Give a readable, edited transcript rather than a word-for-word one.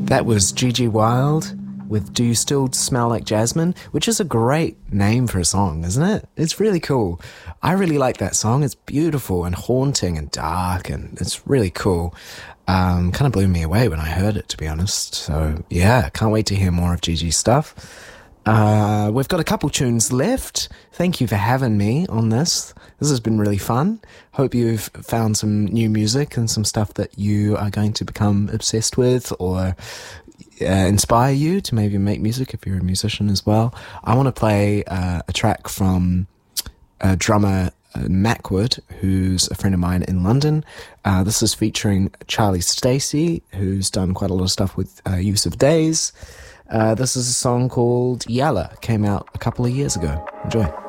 That was Gigi Wild with Do You Still Smell Like Jasmine, which is a great name for a song, isn't it? It's really cool. I really like that song. It's beautiful and haunting and dark, and it's really cool. Kind of blew me away when I heard it, to be honest. So, yeah, can't wait to hear more of Gigi's stuff. We've got a couple tunes left. Thank you for having me on this. This has been really fun. Hope you've found some new music and some stuff that you are going to become obsessed with, or inspire you to maybe make music if you're a musician as well. I want to play a track from a drummer, Macwood, who's a friend of mine in London. This is featuring Charlie Stacey, who's done quite a lot of stuff with Use of Days. This is a song called Yalla, came out a couple of years ago. Enjoy.